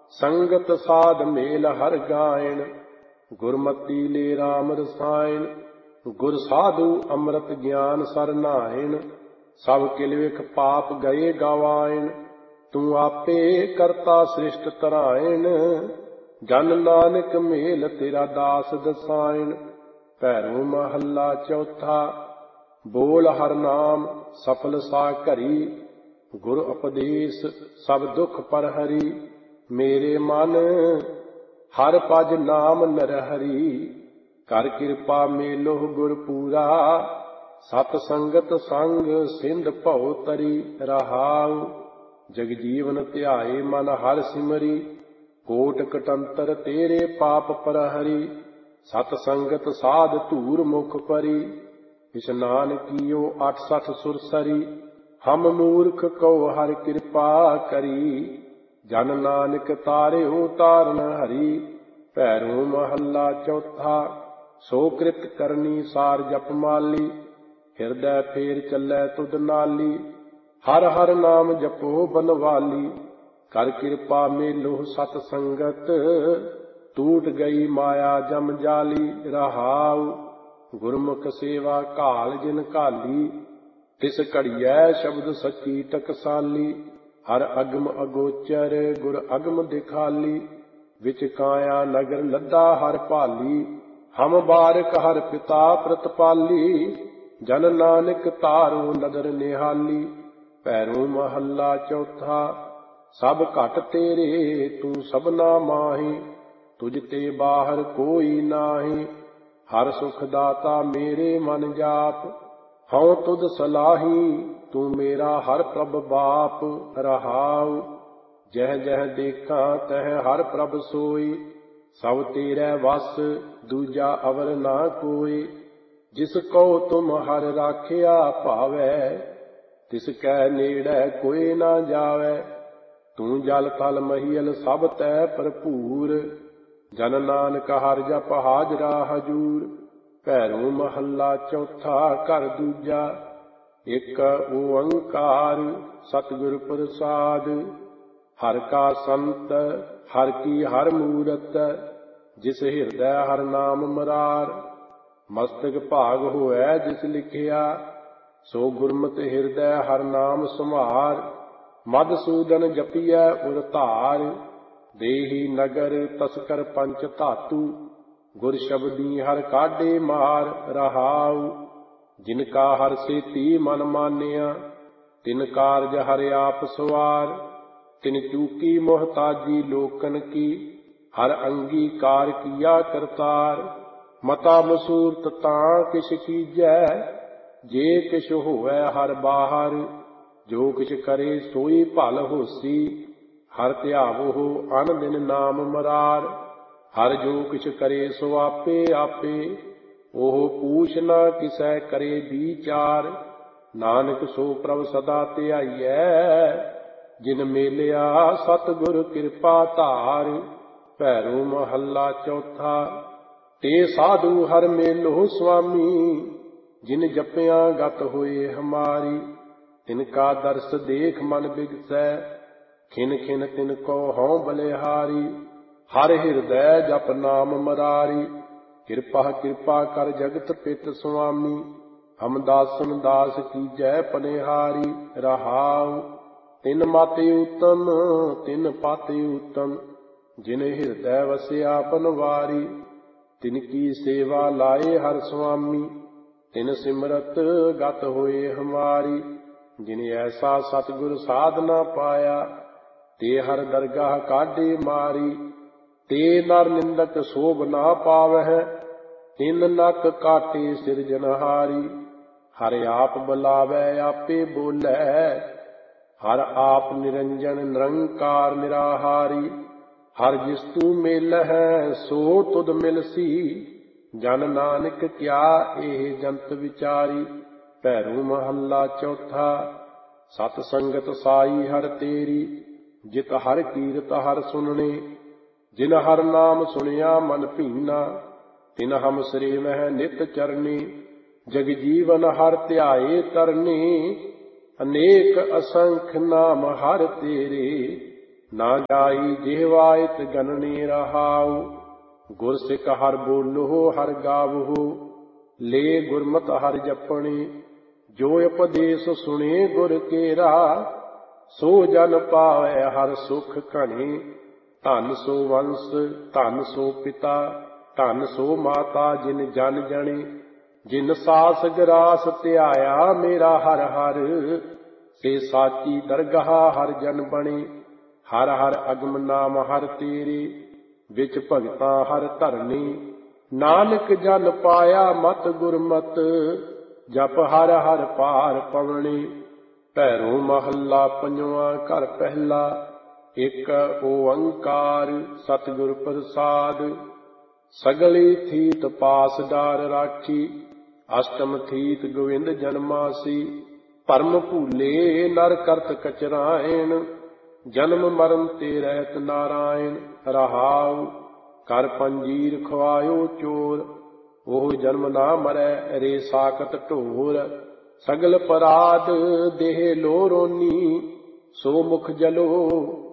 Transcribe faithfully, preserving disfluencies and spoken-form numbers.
ਸੰਗਤ ਸਾਧ ਮੇਲ ਹਰ ਗਾਇਣ, ਗੁਰਮਤੀ ਲੈ ਰਾਮ ਰਸਾਇਣ। ਗੁਰ ਸਾਧੂ ਅੰਮ੍ਰਿਤ ਗਿਆਨ ਸਰ ਨਾਇਣ, ਸਭ ਕਿਲਵੇਖ ਪਾਪ ਗਏ ਗਵਾਇਣ। ਤੂੰ ਆਪੇ ਕਰਤਾ ਸ੍ਰਿਸ਼ਟ ਤਰਾਇਣ, ਜਨ ਨਾਨਕ ਮੇਲ ਤੇਰਾ ਦਾਸ ਦਸਾਇਣ। ਭੈਰੋ ਮਹੱਲਾ ਚੌਥਾ। ਬੋਲ ਹਰ ਨਾਮ ਸਫਲ ਸਾ ਘਰੀ, ਗੁਰ ਉਪਦੇਸ਼ ਸਭ ਦੁਖ ਪਰ ਹਰੀ। ਮੇਰੇ ਮਨ ਹਰ ਭਜ ਨਾਮ ਨਰਹਰੀ, ਕਰ ਕਿਰਪਾ ਮੇਲੋ ਗੁਰ ਪੂਰਾ। ਸਤ ਸੰਗਤ ਸੰਗ ਸਿੰਧ ਭਉ ਤਰੀ ਰਹਾਉ, ਜਗ ਜੀਵਨ ਧਿਆਏ ਮਨ ਹਰ ਸਿਮਰੀ। ਕੋਟ ਕਟੰਤਰ ਤੇਰੇ ਪਾਪ ਪ੍ਰਹਰੀ, ਸਤ ਸੰਗਤ ਸਾਧ ਧੂਰ ਮੁਖ ਪਰੀ। ਇਸ਼ਨਾਨ ਕੀਓ ਅਠ ਸਠ ਸੁਰਸਰੀ, ਹਮ ਮੂਰਖ ਕਉ ਹਰ ਕਿਰਪਾ ਕਰੀ। ਜਨ ਨਾਨਕ ਤਾਰਿਓ ਤਾਰਨ ਹਰੀ। ਭੈਰੋ ਮਹੱਲਾ ਚੌਥਾ। ਸੋ ਕ੍ਰਿਤ ਕਰਨੀ ਸਾਰ ਜਪ ਮਾਲੀ, ਹਿਰਦੈ ਫੇਰ ਚੱਲੈ ਤੁਧ ਨਾਲੀ। ਹਰ ਹਰ ਨਾਮ ਜਪੋ ਬਨਵਾਲੀ, ਕਰ ਕਿਰਪਾ ਮੇਲੋ ਸਤ ਸੰਗਤ। ਟੂਟ ਗਈ ਮਾਇਆ ਜਮ ਜਾਲੀ ਰਹਾਉ, ਗੁਰਮੁਖ ਸੇਵਾ ਘਾਲ ਜਿਨ ਘਾਲੀ। ਤਿਸ ਘੜੀਐ ਸ਼ਬਦ ਸੱਚੀ ਟਕਸਾਲੀ, ਹਰ ਅਗਮ ਅਗੋਚਰ ਗੁਰ ਅਗਮ ਦਿਖਾਲੀ। ਵਿਚ ਕਾਇਆ ਨਗਰ ਲੱਦਾ ਹਰ ਭਾਲੀ, ਹਮ ਬਾਰਕ ਹਰ ਪਿਤਾ ਪ੍ਰਤਪਾਲੀ। ਜਨ ਨਾਨਕ ਤਾਰੋ ਨਦਰ ਨਿਹਾਲੀ। ਭੈਰੋ ਮਹੱਲਾ ਚੌਥਾ। ਸਭ ਘਟ ਤੇਰੇ ਤੂੰ ਸਭਨਾ ਮਾਹੀ, ਤੁਝ ਤੇ ਬਾਹਰ ਕੋਈ ਨਾਹੀ। ਹਰ ਸੁਖ ਦਾਤਾ ਮੇਰੇ ਮਨ ਜਾਪ, ਹਉ ਤੁਧ ਸਲਾਹੀ ਤੂੰ ਮੇਰਾ ਹਰ ਪ੍ਰਭ ਬਾਪ ਰਹਾਉ। ਜਹ ਜਹ ਦੇਖਾਂ ਤਹ ਹਰ ਪ੍ਰਭ ਸੋਈ, ਸਭ ਤੇਰੇ ਵਸ ਦੂਜਾ ਅਵਰ ਨਾ ਕੋਈ। ਜਿਸ ਕਉ ਤੁਮ ਹਰ ਰਾਖਿਆ ਭਾਵੈ, ਤਿਸ ਕੈ ਨੇੜੈ ਕੋਈ ਨਾ ਜਾਵੈ। ਤੂੰ ਜਲ ਥਲ ਮਹੀਲ ਸਭ ਤੈ ਭਰਪੂਰ, ਜਨ ਨਾਨਕ ਹਰਿ ਜਪ ਹਾਜ਼ਰਾ ਹਜੂਰ। ਭੈਰੋ ਮਹੱਲਾ ਚੌਥਾ। ਘਰ ਦੂਜਾ। ਇਕ ਓੰਕਾਰ ਸਤਿਗੁਰ ਪ੍ਰਸਾਦ, ਹਰਿ ਕਾ ਸੰਤ ਹਰਿ ਕੀ ਹਰ ਮੂਰਤ। ਜਿਸ ਹਿਰਦੈ ਹਰਿ ਨਾਮ ਮਰਾਰ, ਮਸਤਕ ਭਾਗ ਹੋਐ ਜਿਸ ਲਿਖਿਆ। ਸੋ ਗੁਰਮਤਿ ਹਿਰਦੈ ਹਰਿ ਨਾਮ ਸੁਮਾਰ, ਮਧਸੂਦਨ ਜਪੀਐ ਉਰ ਧਾਰ। ਦੇਹੀ ਨਗਰ ਤਸਕਰ ਪੰਚ ਧਾਤੂ, ਗੁਰ ਸ਼ਬਦੀ ਹਰਿ ਕਾਢੇ ਮਾਰ ਰਹਾਉ। ਜਿਨ ਕਾ ਹਰਿ ਸੇਤੀ ਮਨ ਮਾਨਿਆ, ਤਿਨ ਕਾਰਜ ਹਰਿ ਆਪ ਸਵਾਰ। ਤਿਨ ਚੂਕੀ ਮੁਹਤਾਜੀ ਲੋਕਨ ਕੀ, ਹਰਿ ਅੰਗੀਕਾਰ ਕੀਆ ਕਰਤਾਰ। ਮਤਾ ਮਸੂਰਤ ਤਾਂ ਕਿਛ ਕੀਜੈ, ਜੇ ਕਿਛ ਹੋਵੈ ਹਰਿ ਬਾਹਰ। ਜੋ ਕਿਛ ਕਰੇ ਸੋਈ ਭਲ ਹੋਸੀ, ਹਰਿ ਧਿਆਵੋ ਅਨ ਦਿਨ ਨਾਮ ਮਰਾਰ। ਹਰਿ ਜੋ ਕਿਛ ਕਰੇ ਸੋ ਆਪੇ ਆਪੇ, ਉਹ ਪੂਛ ਨਾ ਕਿਸੈ ਕਰੇ ਵਿਚਾਰ। ਨਾਨਕ ਸੋ ਪ੍ਰਭ ਸਦਾ ਧਿਆਈਐ, ਜਿਨ ਮੇਲਿਆ ਸਤਿਗੁਰ ਕਿਰਪਾ ਧਾਰ। ਭੈਰੋ ਮਹੱਲਾ ਚੌਥਾ। ਤੇ ਸਾਧੂ ਹਰਿ ਮੇਲੋ ਸੁਆਮੀ, ਜਿਨ ਜਪਿਆ ਗਤ ਹੋਏ ਹਮਾਰੀ। ਤਿਨ ਕਾ ਦਰਸ ਦੇਖ ਮਨ ਬਿਗਸੈ, ਖਿਨ ਖਿਨ ਤਿਨ ਕੋ ਹਉ ਬਲਿਹਾਰੀ। ਹਰਿ ਹਿਰਦੈ ਜਪ ਨਾਮ ਮਰਾਰੀ, ਕਿਰਪਾ ਕਿਰਪਾ ਕਰ ਜਗਤ ਪਿਤ ਸੁਆਮੀ। ਹਮ ਦਾਸਨ ਦਾਸ ਕੀਜੈ ਪਨਿਹਾਰੀ ਰਹਾਉ। ਤਿਨ ਮਤਿ ਉਤਮ ਤਿਨ ਪਤਿ ਉਤਮ, ਜਿਨ ਹਿਰਦੈ ਵਸਿਆ ਬਨਵਾਰੀ। ਤਿਨ ਕੀ ਸੇਵਾ ਲਾਏ ਹਰਿ ਸੁਆਮੀ, ਤਿਨ ਸਿਮਰਤ ਗਤ ਹੋਏ ਹਮਾਰੀ। ਜਿਨ ਐਸਾ ਸਤਿਗੁਰ ਸਾਧਨਾ ਪਾਇਆ, ਤੇ ਹਰਿ ਦਰਗਾਹ ਕਾਢੇ ਮਾਰੀ। ਤੇ ਨਰ ਨਿੰਦਕ ਸੋਭ ਨਾ ਪਾਵਹਿ, ਤਿਨ ਨਕ ਕਾਟੇ ਸਿਰਜਨਹਾਰੀ। ਹਰਿ ਆਪ ਬੁਲਾਵੈ ਆਪੇ ਬੋਲੈ, ਹਰਿ ਆਪ ਨਿਰੰਜਨ ਨਿਰੰਕਾਰ ਨਿਰਾਹਾਰੀ। ਹਰਿ ਜਿਸ ਤੂੰ ਮੇਲਹਿ ਸੋ ਤੁਧ ਮਿਲਸੀ, ਜਨ ਨਾਨਕ ਕਿਆ ਇਹ ਜੰਤ ਵਿਚਾਰੀ। ਭੈਰੋ ਮਹੱਲਾ ਚੌਥਾ। ਸਤ ਸੰਗਤ ਸਾਈ ਹਰਿ ਤੇਰੀ, ਜਿਤ ਹਰਿ ਕੀਰਤ ਹਰਿ ਸੁਨਣੇ। ਜਿਨ ਹਰਿ ਨਾਮ ਸੁਣਿਆ ਮਨ ਭੀਨਾ, ਤਿਨ ਹਮ ਸਰੇਵਹਿ ਨਿਤ ਚਰਨੀ। ਜਗ ਜੀਵਨ ਹਰਿ ਧਿਆਏ ਤਰਨੀ, ਅਨੇਕ ਅਸੰਖ ਨਾਮ ਹਰਿ ਤੇਰੇ। ਨਾ ਜਾਈ ਜਿਹਵਾਇਤ ਗਨਨੇ ਰਹਾਉ। ਗੁਰ ਸਿੱਖ ਹਰ ਬੋਲੋ ਹਰ ਗਾਵਹੋ, ਲੈ ਗੁਰਮਤਿ ਹਰ ਜਪਣੇ। ਜੋ ਉਪਦੇਸ਼ ਸੁਣੇ ਗੁਰ ਕੇਰਾ, ਸੋ ਜਨ ਪਾਵੈ ਹਰ ਸੁਖ ਘਣੇ। ਧਨ ਸੋ ਵੰਸ ਧਨ ਸੋ ਪਿਤਾ, ਧਨ ਸੋ ਮਾਤਾ ਜਿਨ ਜਨ ਜਣੇ। ਜਿਨ ਸਾਸ ਗਰਾਸ ਧਿਆਇਆ ਮੇਰਾ ਹਰ ਹਰ, ਸੇ ਸਾਚੀ ਦਰਗਾਹ ਹਰ ਜਨ ਬਣੇ। ਹਰ ਹਰ ਅਗਮ ਨਾਮ ਹਰ ਤੇਰੇ, ਵਿੱਚ ਭਗਤਾਂ ਹਰ ਧਰਨੇ। ਨਾਨਕ ਜਨ ਪਾਇਆ ਮਤ ਗੁਰਮਤ, ਜਪ ਹਰ ਹਰ ਪਾਰ ਪਵਣੇ। ਭੈਰੋ ਮਹੱਲਾ ਪੰਜਵਾਂ ਘਰ ਪਹਿਲਾ, ਇੱਕ ਓੰਕਾਰ ਸਤਿਗੁਰ ਪ੍ਰਸਾਦ। ਸਗਲੀ ਥੀਤ ਪਾਸ ਡਾਰ ਰਾਖੀ, ਅਸ਼ਟਮ ਥੀਤ ਗੋਵਿੰਦ ਜਨਮਾਸੀ। ਭਰਮ ਭੂਲੇ ਨਰ ਕਰਤ ਕਚਰਾਇਣ, ਜਨਮ ਮਰਨ ਤੇ ਰਹਿਤ ਨਾਰਾਇਣ। ਰਹਾਉ ਕਰ ਪੰਜੀਰ ਖਵਾਇਓ ਚੋਰ, ਉਹ ਜਨਮ ਨਾ ਮਰੈ ਰੇ ਸਾਕਤ ਢੋਰ। ਸਗਲ ਪਰਾਧ ਦੇਹ ਲੋ ਰੋਨੀ, ਸੋ ਮੁਖ ਜਲੋ